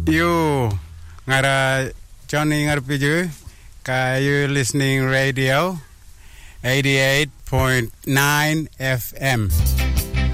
You ngara Johnny ngarpiju ka you listening radio 88.9 FM.